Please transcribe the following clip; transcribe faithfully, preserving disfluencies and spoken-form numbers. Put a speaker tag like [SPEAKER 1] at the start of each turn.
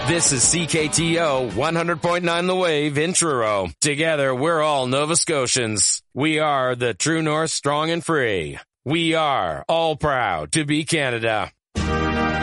[SPEAKER 1] This is C K T O one hundred point nine The Wave in Truro. Together, we're all Nova Scotians. We are the True North, strong and free. We are all proud to be Canada.